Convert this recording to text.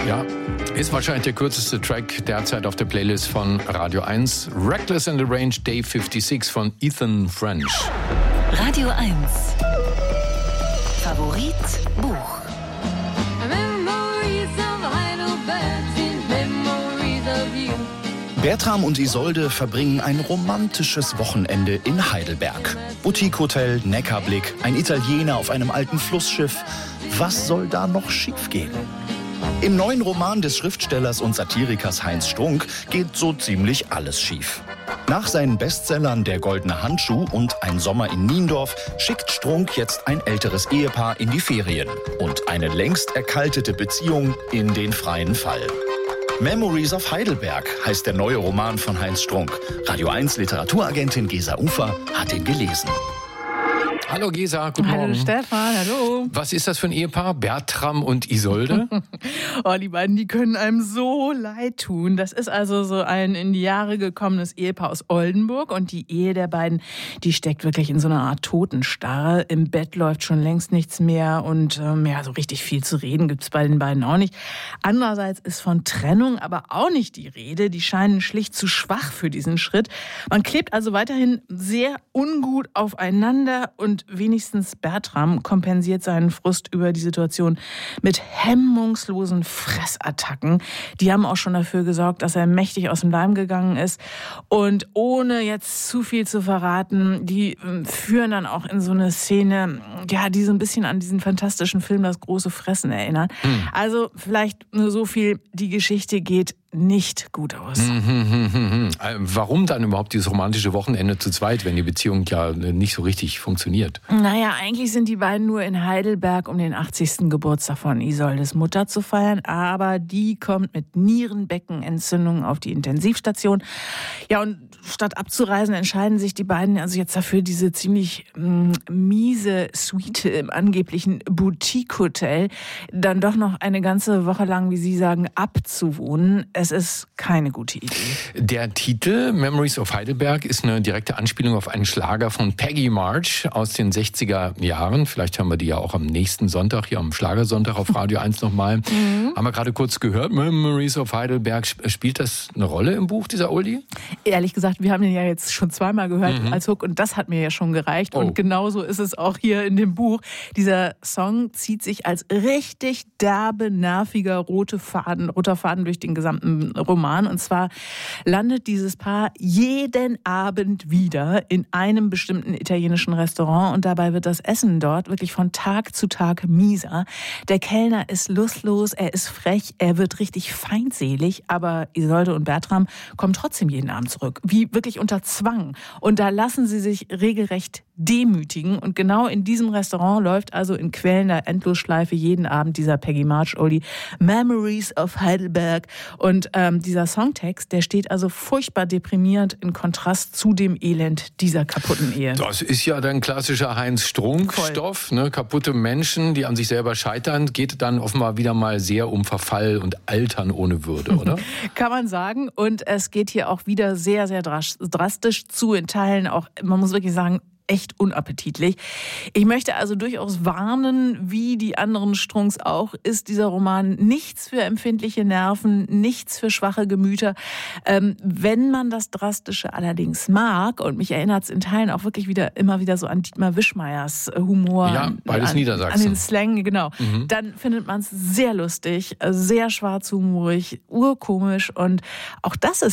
Ja, ist wahrscheinlich der kürzeste Track derzeit auf der Playlist von Radio 1. Reckless in the Range, Day 56 von Ethan French. Radio 1. Favorit Buch. Bertram und Isolde verbringen ein romantisches Wochenende in Heidelberg. Boutique-Hotel, Neckarblick, ein Italiener auf einem alten Flussschiff. Was soll da noch schiefgehen? Im neuen Roman des Schriftstellers und Satirikers Heinz Strunk geht so ziemlich alles schief. Nach seinen Bestsellern Der goldene Handschuh und Ein Sommer in Niendorf schickt Strunk jetzt ein älteres Ehepaar in die Ferien und eine längst erkaltete Beziehung in den freien Fall. Memories of Heidelberg heißt der neue Roman von Heinz Strunk. Radio 1 Literaturagentin Gesa Ufer hat ihn gelesen. Hallo Gesa, guten Morgen. Hallo Stefan, hallo. Was ist das für ein Ehepaar? Bertram und Isolde? Oh, die beiden, die können einem so leid tun. Das ist also so ein in die Jahre gekommenes Ehepaar aus Oldenburg. Und die Ehe der beiden, die steckt wirklich in so einer Art Totenstarre. Im Bett läuft schon längst nichts mehr. Und so richtig viel zu reden gibt's bei den beiden auch nicht. Andererseits ist von Trennung aber auch nicht die Rede. Die scheinen schlicht zu schwach für diesen Schritt. Man klebt also weiterhin sehr ungut aufeinander. Und wenigstens Bertram kompensiert seinen Frust über die Situation mit hemmungslosen Fressattacken. Die haben auch schon dafür gesorgt, dass er mächtig aus dem Leim gegangen ist. Und ohne jetzt zu viel zu verraten, die führen dann auch in so eine Szene, ja, die so ein bisschen an diesen fantastischen Film Das große Fressen erinnert. Also vielleicht nur so viel, die Geschichte geht nicht gut aus. Warum dann überhaupt dieses romantische Wochenende zu zweit, wenn die Beziehung ja nicht so richtig funktioniert? Naja, eigentlich sind die beiden nur in Heidelberg, um den 80. Geburtstag von Isoldes Mutter zu feiern, aber die kommt mit Nierenbeckenentzündung auf die Intensivstation. Ja, und statt abzureisen, entscheiden sich die beiden also jetzt dafür, diese ziemlich miese Suite im angeblichen Boutique-Hotel dann doch noch eine ganze Woche lang, wie Sie sagen, abzuwohnen. Es ist keine gute Idee. Der Titel Memories of Heidelberg ist eine direkte Anspielung auf einen Schlager von Peggy March aus den 60er Jahren. Vielleicht haben wir die ja auch am nächsten Sonntag, hier am Schlagersonntag auf Radio 1 nochmal. Haben wir gerade kurz gehört, Memories of Heidelberg. Spielt das eine Rolle im Buch, dieser Oldie? Ehrlich gesagt, wir haben den ja jetzt schon zweimal gehört als Hook und das hat mir ja schon gereicht. Und genauso ist es auch hier in dem Buch. Dieser Song zieht sich als richtig derbe, nerviger roter Faden durch den gesamten Roman. Und zwar landet dieses Paar jeden Abend wieder in einem bestimmten italienischen Restaurant und dabei wird das Essen dort wirklich von Tag zu Tag mieser. Der Kellner ist lustlos, er ist frech, er wird richtig feindselig, aber Isolde und Bertram kommen trotzdem jeden Abend zurück, wie wirklich unter Zwang. Und da lassen sie sich regelrecht demütigen. Und genau in diesem Restaurant läuft also in quälender Endlosschleife jeden Abend dieser Peggy March Oldie Memories of Heidelberg. Und dieser Songtext, der steht also furchtbar deprimierend in Kontrast zu dem Elend dieser kaputten Ehe. Das ist ja dann klassischer Heinz Strunk-Stoff, ne? Kaputte Menschen, die an sich selber scheitern, geht dann offenbar wieder mal sehr um Verfall und Altern ohne Würde, oder? Kann man sagen. Und es geht hier auch wieder sehr, sehr drastisch zu, in Teilen auch, man muss wirklich sagen, echt unappetitlich. Ich möchte also durchaus warnen, wie die anderen Strunks auch, ist dieser Roman nichts für empfindliche Nerven, nichts für schwache Gemüter. Wenn man das Drastische allerdings mag, und mich erinnert es in Teilen auch wirklich immer wieder so an Dietmar Wischmeyers Humor. Ja, beides Niedersachsen. An den Slang, genau. Dann findet man es sehr lustig, sehr schwarzhumorig, urkomisch und auch das ist